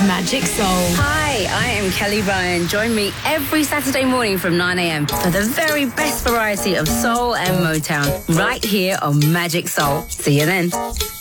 Magic Soul. Hi, I am Kelly Ryan. Join me every Saturday morning from 9 a.m. for the very best variety of soul and Motown right here on Magic Soul. See you then.